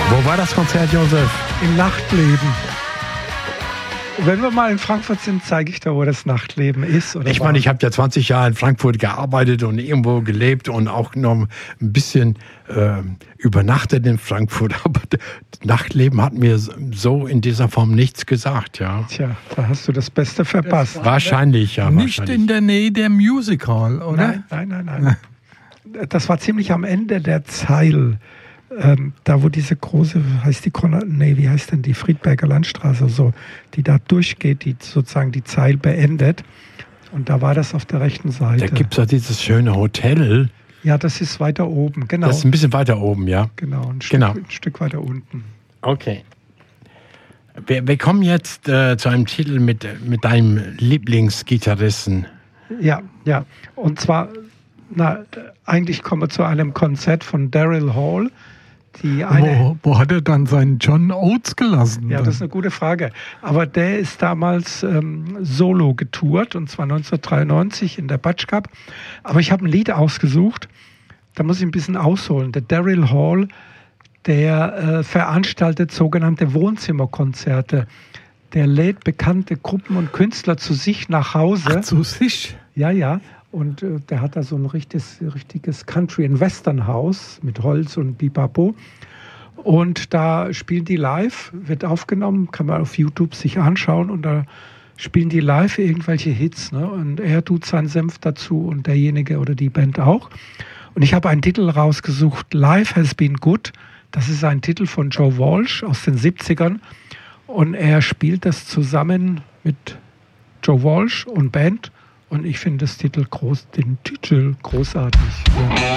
Wo war das Konzert, Josef? Im Nachtleben. Wenn wir mal in Frankfurt sind, zeige ich da, wo das Nachtleben ist. Oder ich meine, ich habe ja 20 Jahre in Frankfurt gearbeitet und irgendwo gelebt und auch noch ein bisschen übernachtet in Frankfurt. Aber das Nachtleben hat mir so in dieser Form nichts gesagt, ja. Tja, da hast du das Beste verpasst. Wahrscheinlich, ja. Nicht wahrscheinlich. in der Nähe der Music Hall, oder? Nein. Das war ziemlich am Ende der Zeil. Da wo diese große, wie heißt denn die Friedberger Landstraße, so, die da durchgeht, die sozusagen die Zeil beendet. Und da war das auf der rechten Seite. Da gibt es ja dieses schöne Hotel. Ja, das ist weiter oben, genau. Das ist ein bisschen weiter oben, ja. Genau, ein Stück weiter unten. Okay. Wir kommen jetzt zu einem Titel mit deinem Lieblingsgitarristen. Ja. Und zwar, eigentlich kommen wir zu einem Konzert von Daryl Hall. Wo hat er dann seinen John Oates gelassen? Ja, das ist eine gute Frage. Aber der ist damals solo getourt, und zwar 1993 in der Butch Cup. Aber ich habe ein Lied ausgesucht, da muss ich ein bisschen ausholen. Der Daryl Hall, der veranstaltet sogenannte Wohnzimmerkonzerte. Der lädt bekannte Gruppen und Künstler zu sich nach Hause. Ach, zu sich? Ja. Und der hat da so ein richtiges Country- and Western-Haus mit Holz und Bipapo. Und da spielen die live, wird aufgenommen, kann man auf YouTube sich anschauen. Und da spielen die live irgendwelche Hits. Ne? Und er tut seinen Senf dazu und derjenige oder die Band auch. Und ich habe einen Titel rausgesucht, Life Has Been Good. Das ist ein Titel von Joe Walsh aus den 70ern. Und er spielt das zusammen mit Joe Walsh und Band. Und ich finde den Titel großartig. Ja.